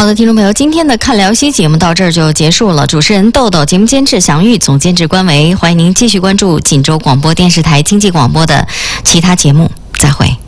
好的，听众朋友，今天的看辽西节目到这儿就结束了。主持人豆豆，节目监制祥玉，总监制关维。欢迎您继续关注锦州广播电视台经济广播的其他节目。再会。